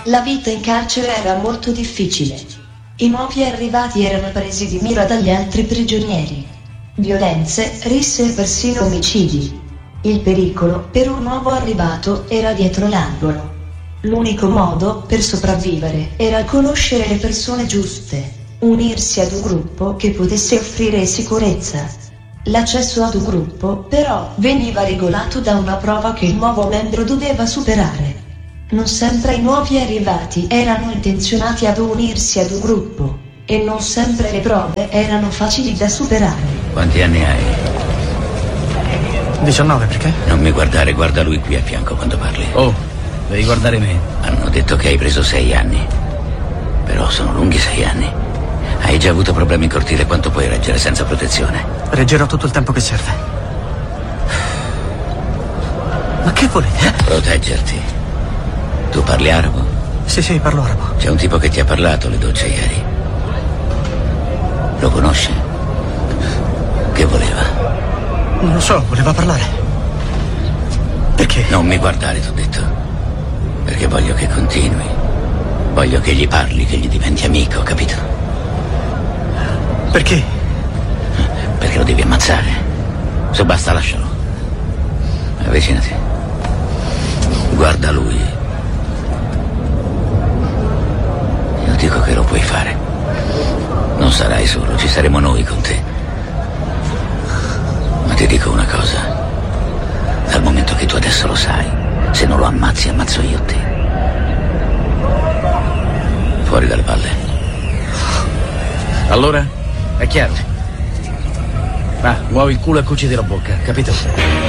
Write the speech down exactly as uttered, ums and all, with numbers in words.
La vita in carcere era molto difficile. I nuovi arrivati erano presi di mira dagli altri prigionieri. Violenze, risse e persino omicidi. Il pericolo per un nuovo arrivato era dietro l'angolo. L'unico modo per sopravvivere era conoscere le persone giuste, unirsi ad un gruppo che potesse offrire sicurezza. L'accesso ad un gruppo, però, veniva regolato da una prova che il nuovo membro doveva superare. Non sempre i nuovi arrivati erano intenzionati ad unirsi ad un gruppo, e non sempre le prove erano facili da superare. Quanti anni hai? diciannove, perché? Non mi guardare, guarda lui qui a fianco quando parli. Oh, devi guardare me. Hanno detto che hai preso sei anni. Però sono lunghi sei anni. Hai già avuto problemi in cortile, quanto puoi reggere senza protezione? Reggerò tutto il tempo che serve. Ma che volete? Proteggerti. Tu parli arabo? Sì, sì, parlo arabo. C'è un tipo che ti ha parlato alle docce ieri. Lo conosci? Che voleva? Non lo so, voleva parlare. Perché? Non mi guardare, t'ho detto. Perché voglio che continui. Voglio che gli parli, che gli diventi amico, capito? Perché? Perché lo devi ammazzare. Se basta, lascialo. Avvicinati. Guarda lui. Io dico che lo puoi fare. Non sarai solo, ci saremo noi con te. Ma ti dico una cosa. Dal momento che tu adesso lo sai, se non lo ammazzi, ammazzo io te. Fuori dalle palle. Allora? È chiaro? Va, muovi il culo e cuciti la bocca, capito?